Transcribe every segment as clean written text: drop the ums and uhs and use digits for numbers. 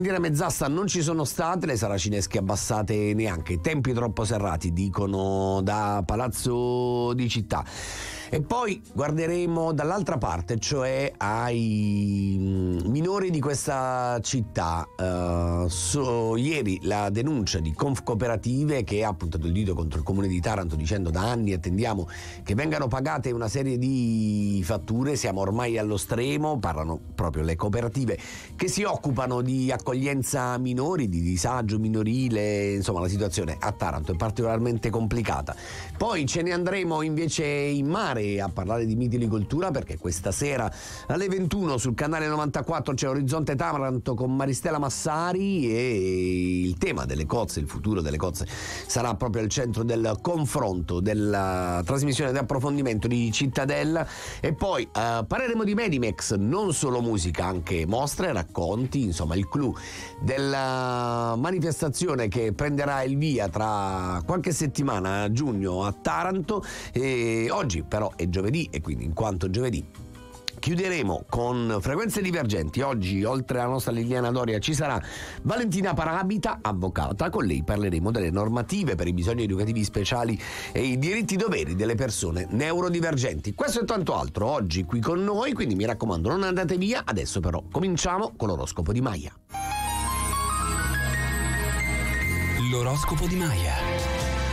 Mezz'asta non ci sono state, le saracinesche abbassate neanche, tempi troppo serrati, dicono da Palazzo di Città. E poi guarderemo dall'altra parte, cioè ai minori di questa città. Ieri la denuncia di Confcooperative, che ha puntato il dito contro il comune di Taranto dicendo: da anni attendiamo che vengano pagate una serie di fatture, siamo ormai allo stremo. Parlano proprio le cooperative che si occupano di accoglienza minori, di disagio minorile. Insomma, la situazione a Taranto è particolarmente complicata. Poi ce ne andremo invece in mare a parlare di mitilicoltura, perché questa sera alle 21 sul canale 94 c'è Orizzonte Taranto con Maristella Massari, e il tema delle cozze, il futuro delle cozze, sarà proprio al centro del confronto, della trasmissione di approfondimento di Cittadella. E poi parleremo di Medimex, non solo musica, anche mostre, racconti, insomma il clou della manifestazione che prenderà il via tra qualche settimana a giugno a Taranto. E oggi però è giovedì, e quindi in quanto giovedì chiuderemo con frequenze divergenti. Oggi, oltre alla nostra Liliana Doria, ci sarà Valentina Parabita, avvocata. Con lei parleremo delle normative per i bisogni educativi speciali e i diritti doveri delle persone neurodivergenti. Questo e tanto altro oggi qui con noi, quindi mi raccomando non andate via. Adesso però cominciamo con l'oroscopo di Maia. L'oroscopo di Maia.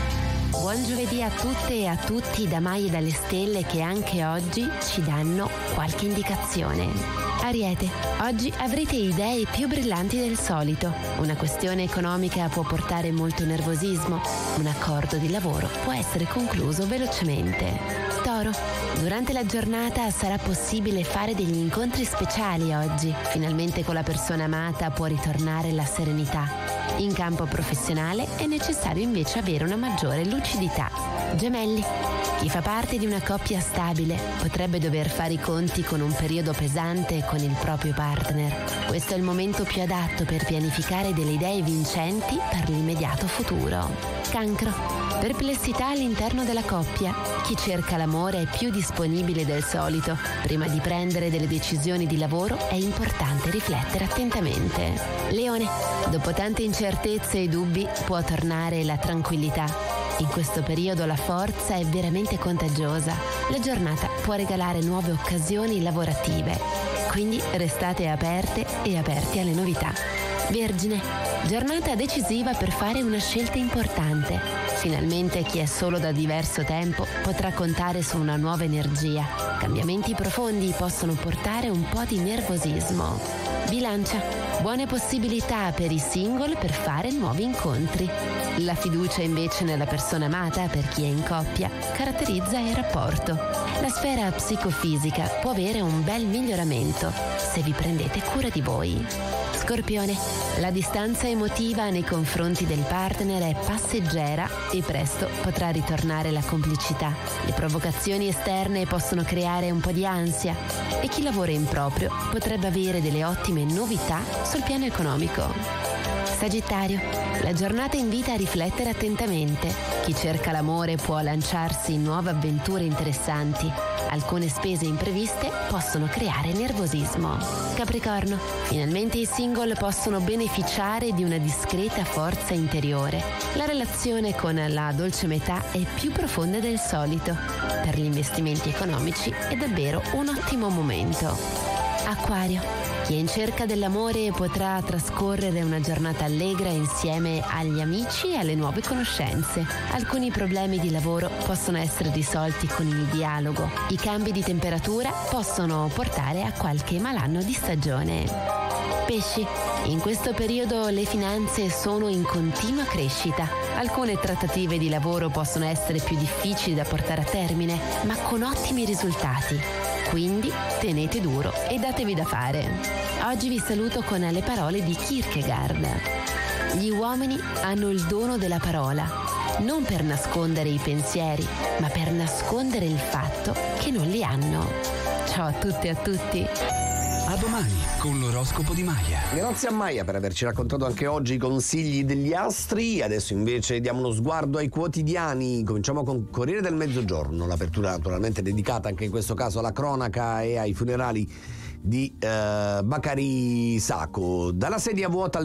Buon giovedì a tutte e a tutti da Maia e dalle stelle, che anche oggi ci danno qualche indicazione. Ariete, oggi avrete idee più brillanti del solito. Una questione economica può portare molto nervosismo. Un accordo di lavoro può essere concluso velocemente. Toro, durante la giornata sarà possibile fare degli incontri speciali oggi. Finalmente con la persona amata può ritornare la serenità. In campo professionale è necessario invece avere una maggiore lucidità. Gemelli, chi fa parte di una coppia stabile potrebbe dover fare i conti con un periodo pesante con il proprio partner. Questo è il momento più adatto per pianificare delle idee vincenti per l'immediato futuro. Cancro, perplessità all'interno della coppia. Chi cerca l'amore è più disponibile del solito. Prima di prendere delle decisioni di lavoro è importante riflettere attentamente. Leone, dopo tante incertezze e dubbi può tornare la tranquillità. In questo periodo la forza è veramente contagiosa. La giornata può regalare nuove occasioni lavorative. Quindi restate aperte e aperti alle novità. Vergine, giornata decisiva per fare una scelta importante. Finalmente chi è solo da diverso tempo potrà contare su una nuova energia. Cambiamenti profondi possono portare un po' di nervosismo. Bilancia, buone possibilità per i single per fare nuovi incontri. La fiducia invece nella persona amata, per chi è in coppia, caratterizza il rapporto. La sfera psicofisica può avere un bel miglioramento se vi prendete cura di voi. Scorpione, la distanza emotiva nei confronti del partner è passeggera e presto potrà ritornare la complicità. Le provocazioni esterne possono creare un po' di ansia e chi lavora in proprio potrebbe avere delle ottime novità sul piano economico. Sagittario, la giornata invita a riflettere attentamente. Chi cerca l'amore può lanciarsi in nuove avventure interessanti. Alcune spese impreviste possono creare nervosismo. Capricorno, finalmente i single possono beneficiare di una discreta forza interiore. La relazione con la dolce metà è più profonda del solito. Per gli investimenti economici è davvero un ottimo momento. Acquario, chi è in cerca dell'amore potrà trascorrere una giornata allegra insieme agli amici e alle nuove conoscenze. Alcuni problemi di lavoro possono essere risolti con il dialogo. I cambi di temperatura possono portare a qualche malanno di stagione. Pesci, in questo periodo le finanze sono in continua crescita. Alcune trattative di lavoro possono essere più difficili da portare a termine, ma con ottimi risultati. Quindi tenete duro e datevi da fare. Oggi vi saluto con le parole di Kierkegaard. Gli uomini hanno il dono della parola, non per nascondere i pensieri, ma per nascondere il fatto che non li hanno. Ciao a tutte e a tutti. A domani con l'oroscopo di Maia. Grazie a Maia per averci raccontato anche oggi i consigli degli astri. Adesso invece diamo uno sguardo ai quotidiani. Cominciamo con Corriere del Mezzogiorno, l'apertura naturalmente dedicata anche in questo caso alla cronaca e ai funerali di Bacari Sacco. Dalla sedia vuota al